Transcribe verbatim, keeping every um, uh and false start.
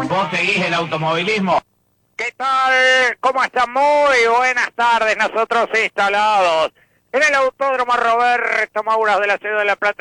¿Vos seguís el automovilismo? ¿Qué tal? ¿Cómo están? Muy buenas tardes, nosotros instalados en el Autódromo Roberto Mauras de la ciudad de La Plata.